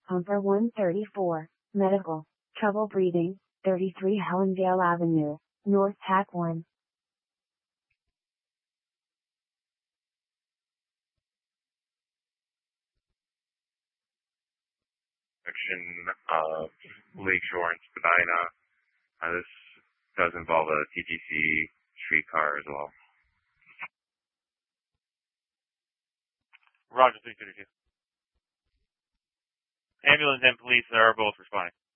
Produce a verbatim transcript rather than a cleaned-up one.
Humper one thirty-four, medical, trouble breathing, thirty-three Helendale Avenue, North Tackworm. Section of Lakeshore and Spadina. Uh, this does involve a T T C streetcar as well. Roger, three thirty-two. Ambulance and police are both responding.